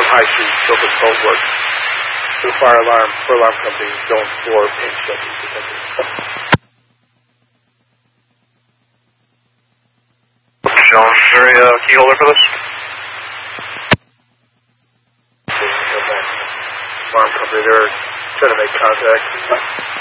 high-speed filter code work. The fire alarm for alarm company zone 4 paint shelter. Jones, is there a key holder for this? Alarm company, they're trying to make contact.